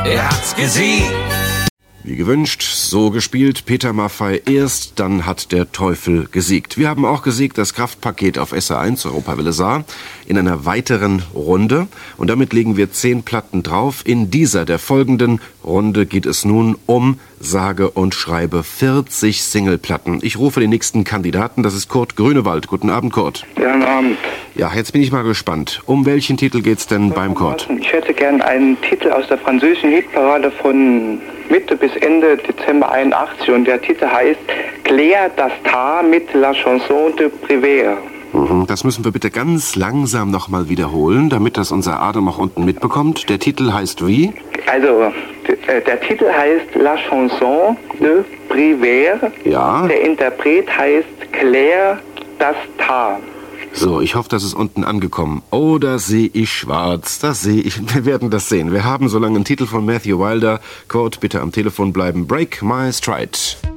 Er hat's gesiegt. Wie gewünscht, so gespielt, Peter Maffay erst, dann hat der Teufel gesiegt. Wir haben auch gesiegt das Kraftpaket auf SR1, Europawelle Saar, in einer weiteren Runde. Und damit legen wir 10 Platten drauf. In dieser, der folgenden Runde, geht es nun um, sage und schreibe, 40 Singleplatten. Ich rufe den nächsten Kandidaten, das ist Kurt Grünewald. Guten Abend, Kurt. Ja, guten Abend. Ja, jetzt bin ich mal gespannt. Um welchen Titel geht's denn beim Kurt? Ich hätte gern einen Titel aus der französischen Hitparade von Mitte bis Ende Dezember 81 und der Titel heißt Claire d'Astar mit La Chanson de Prévert. Das müssen wir bitte ganz langsam nochmal wiederholen, damit das unser Adam auch unten mitbekommt. Der Titel heißt wie? Also, der Titel heißt La Chanson de Prévert. Ja. Der Interpret heißt Claire d'Astar. So, ich hoffe, das ist unten angekommen. Oh, da sehe ich schwarz, das sehe ich. Wir werden das sehen. Wir haben so lange einen Titel von Matthew Wilder. Kurt, bitte am Telefon bleiben. Break my stride.